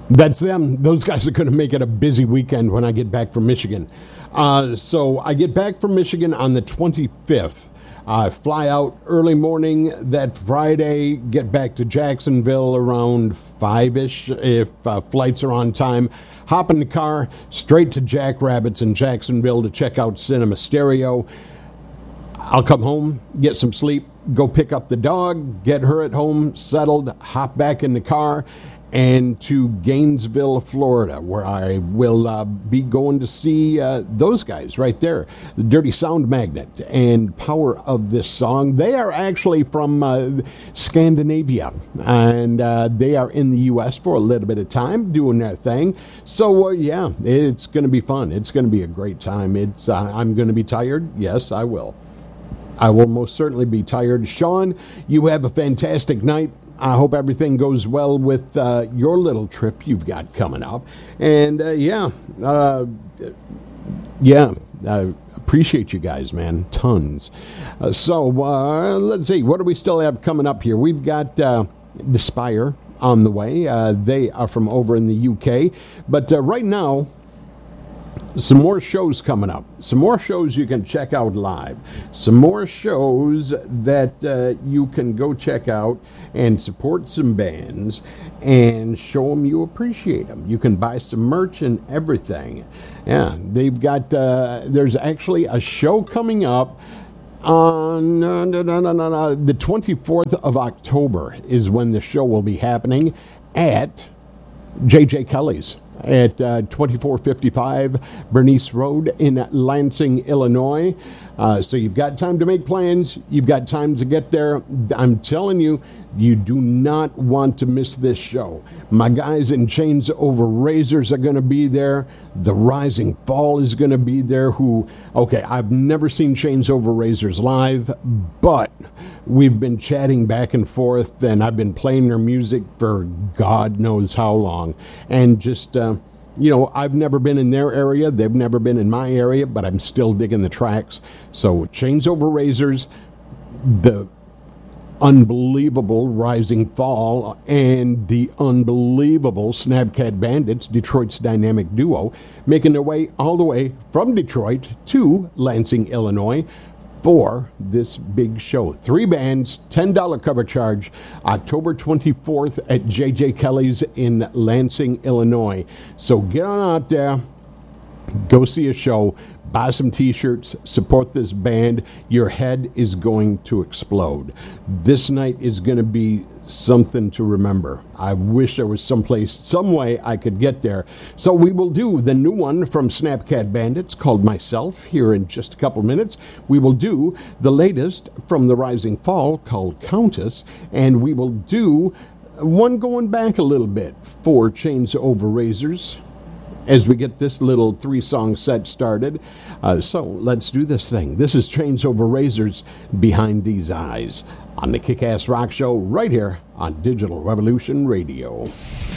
That's them. Those guys are going to make it a busy weekend when I get back from Michigan. So I get back from Michigan on the 25th. Fly out early morning that Friday, get back to Jacksonville around 5-ish if flights are on time. Hop in the car, straight to Jackrabbits in Jacksonville to check out Cinema Stereo. I'll come home, get some sleep, go pick up the dog, get her at home, settled, hop back in the car, and to Gainesville, Florida, where I will be going to see those guys right there, the Dirty Sound Magnet and Power of This Song. They are actually from Scandinavia, and they are in the U.S. for a little bit of time doing their thing. So, yeah, it's going to be fun. It's going to be a great time. I'm going to be tired. Yes, I will. I will most certainly be tired. Sean, you have a fantastic night. I hope everything goes well with your little trip you've got coming up. And, I appreciate you guys, man. Tons. So let's see. What do we still have coming up here? We've got The Spire on the way. They are from over in the UK. But right now, some more shows coming up. Some more shows you can check out live. Some more shows that you can go check out and support some bands and show them you appreciate them. You can buy some merch and everything. Yeah, they've got, there's actually a show coming up on the 24th of October is when the show will be happening at J.J. Kelly's at 2455 Bernice Road in Lansing, Illinois. So you've got time to make plans. You've got time to get there. I'm telling you, you do not want to miss this show. My guys in Chains Over Razors are going to be there. The Rising Fall is going to be there. I've never seen Chains Over Razors live, but we've been chatting back and forth, and I've been playing their music for God knows how long. And just, I've never been in their area. They've never been in my area, but I'm still digging the tracks. So Chains Over Razors, the unbelievable Rising Fall, and the unbelievable Snapcat Bandits, Detroit's dynamic duo, making their way all the way from Detroit to Lansing, Illinois, for this big show. 3 bands, $10 cover charge, October 24th at J.J. Kelly's in Lansing, Illinois. So get on out there, go see a show, buy some t-shirts, support this band. Your head is going to explode. This night is going to be something to remember. I wish there was some way I could get there. So we will do the new one from Snapcat Bandits called Myself here in just a couple minutes. We will do the latest from the Rising Fall called Countess, and we will do one going back a little bit for Chains Over Razors as we get this little 3-song set started. So let's do this thing. This is Chains Over Razors, Behind These Eyes, on the Kick-Ass Rock Show right here on Digital Revolution Radio.